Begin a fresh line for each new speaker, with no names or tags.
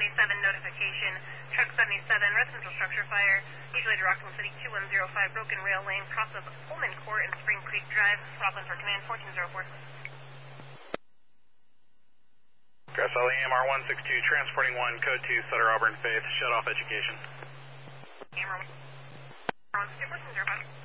77 notification. Truck 77, residential structure fire. Usually to Rockland City 2105, Broken Rail Lane, cross of Pullman Court and Spring Creek Drive. Rockland for command 1404.
Grass Valley AMR 162, transporting 1, code 2, Sutter Auburn Faith, shut off education.
AMR 162, 1405.